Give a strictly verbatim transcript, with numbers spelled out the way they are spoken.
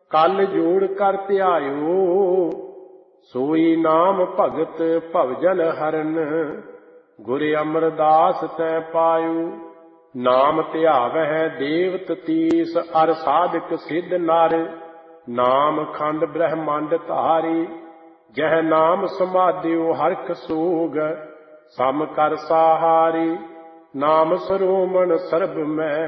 कल जोड़ कर ध्यायो, सोई नाम भगत भवजन हरन। गुर अमरदास तै पायो, नाम ध्यावह देवत तीस। अर साधक सिद्ध नर, नाम खंड ब्रह्मांड धारी। जह नाम समाधियो हरख सोग, सम कर सहारी। नाम सरोमन सरब में